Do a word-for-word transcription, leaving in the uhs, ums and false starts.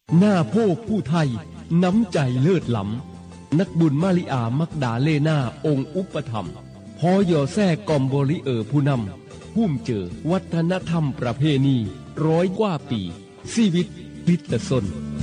หน้าโพผู้ไทยน้ำใจเลิศล้ำนักบุญมาริอามักดาเลนาองค์อุปถัมภ์พอยอแซ่กอมบริเออผู้นำพุ่มเจอวัฒนธรรมประเพณีร้อยกว่าปีชีวิตพิตสน